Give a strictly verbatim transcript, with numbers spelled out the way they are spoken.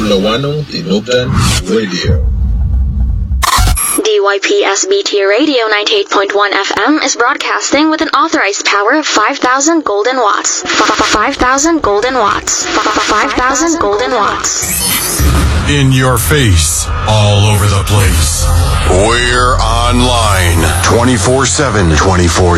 Lawano Tinugdan Radio. D Y P S B T Radio ninety-eight point one F M is broadcasting with an authorized power of five thousand golden watts. five thousand golden watts. five thousand golden watts. In your face, all over the place. We're online twenty-four seven, twenty-four